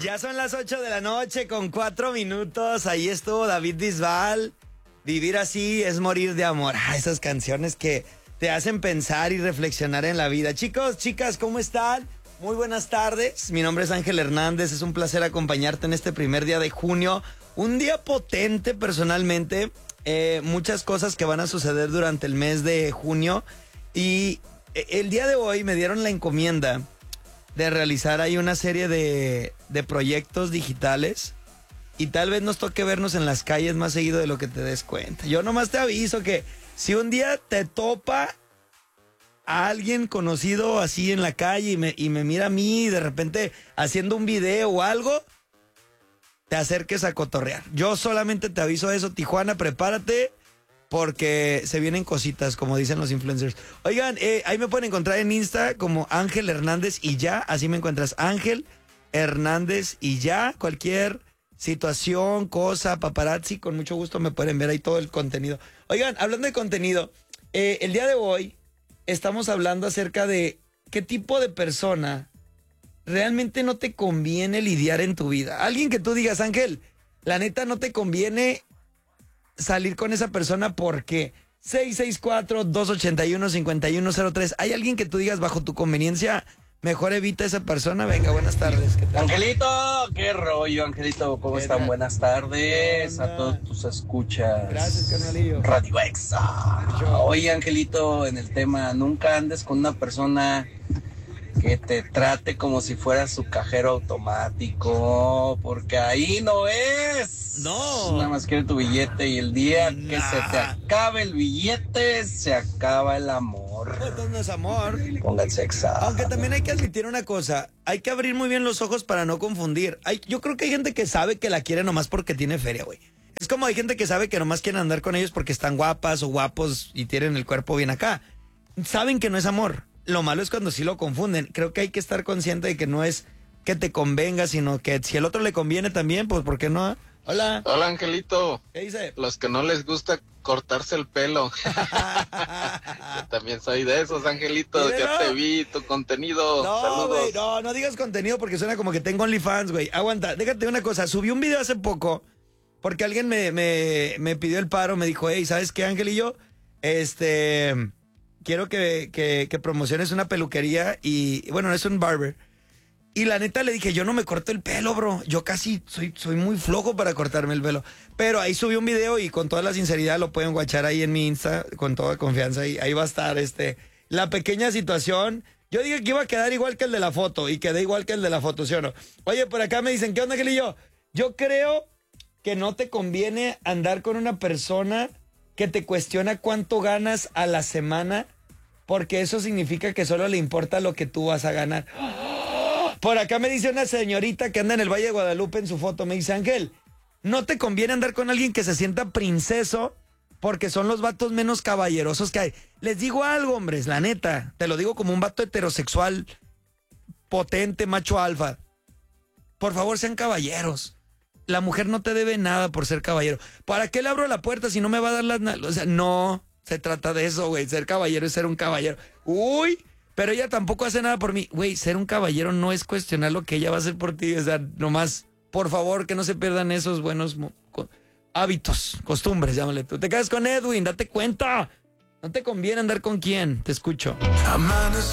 Ya son las 8 de la noche con 4 minutos. Ahí estuvo David Bisbal. Vivir así es morir de amor. Esas canciones que te hacen pensar y reflexionar en la vida. Chicos, chicas, ¿cómo están? Muy buenas tardes. Mi nombre es Ángel Hernández. Es un placer acompañarte en este primer día de junio. Un día potente personalmente. Muchas cosas que van a suceder durante el mes de junio. Y el día de hoy me dieron la encomienda de realizar ahí una serie de proyectos digitales y tal vez nos toque vernos en las calles más seguido de lo que te des cuenta. Yo nomás te aviso que si un día te topa a alguien conocido así en la calle y me mira a mí de repente haciendo un video o algo, te acerques a cotorrear. Yo solamente te aviso eso, Tijuana, prepárate porque se vienen cositas, como dicen los influencers. Oigan, ahí me pueden encontrar en Insta como Ángel Hernández y ya, así me encuentras, Ángel Hernández y ya, cualquier situación, cosa, paparazzi, con mucho gusto me pueden ver ahí todo el contenido. Oigan, hablando de contenido, el día de hoy estamos hablando acerca de qué tipo de persona realmente no te conviene lidiar en tu vida. Alguien que tú digas, Ángel, la neta no te conviene salir con esa persona porque 664-281-5103. ¿Hay alguien que tú digas bajo tu conveniencia, mejor evita a esa persona? Venga, buenas tardes. ¿Qué tal? Angelito, qué rollo, Angelito, ¿cómo están? Buenas tardes a todos tus escuchas. Gracias, carnalillo. Radio Exa. Oye, Angelito, en el tema, nunca andes con una persona que te trate como si fuera su cajero automático, porque ahí no es. No. Nada más quiere tu billete y el día que se te acabe el billete, se acaba el amor. Pues no es amor. Pónganse Exa. Aunque también hay que admitir una cosa, hay que abrir muy bien los ojos para no confundir. Yo creo que hay gente que sabe que la quiere nomás porque tiene feria, güey. Es como hay gente que sabe que nomás quieren andar con ellos porque están guapas o guapos y tienen el cuerpo bien acá. Saben que no es amor. Lo malo es cuando sí lo confunden. Creo que hay que estar consciente de que no es que te convenga, sino que si el otro le conviene también, pues ¿por qué no? Hola. Hola, Angelito. ¿Qué dice? Los que no les gusta cortarse el pelo. Yo también soy de esos, Angelito. Míralo. Ya te vi tu contenido. No, Saludos. güey, no digas contenido porque suena como que tengo OnlyFans, güey. Aguanta, déjate una cosa. Subí un video hace poco porque alguien me pidió el paro, me dijo, hey, ¿sabes qué, Ángel y yo? Quiero que promociones una peluquería y, bueno, es un barber. Y la neta le dije, yo no me corto el pelo, bro. Yo casi soy muy flojo para cortarme el pelo. Pero ahí subí un video y con toda la sinceridad lo pueden guachar ahí en mi Insta, con toda confianza. Y ahí va a estar la pequeña situación. Yo dije que iba a quedar igual que el de la foto y quedé igual que el de la foto, ¿sí o no? Oye, por acá me dicen, ¿qué onda, Ángel y yo? Yo creo que no te conviene andar con una persona que te cuestiona cuánto ganas a la semana, porque eso significa que solo le importa lo que tú vas a ganar. Por acá me dice una señorita que anda en el Valle de Guadalupe en su foto, me dice, Ángel, no te conviene andar con alguien que se sienta princeso porque son los vatos menos caballerosos que hay. Les digo algo, hombres, la neta, te lo digo como un vato heterosexual, potente, macho alfa. Por favor, sean caballeros. La mujer no te debe nada por ser caballero. ¿Para qué le abro la puerta si no me va a dar las nalgas? O sea, no se trata de eso, güey. Ser caballero es ser un caballero. Uy, pero ella tampoco hace nada por mí. Güey, ser un caballero no es cuestionar lo que ella va a hacer por ti. O sea, nomás, por favor, que no se pierdan esos buenos hábitos, costumbres, llámale tú. Te quedas con Edwin, date cuenta. No te conviene andar con quién. Te escucho.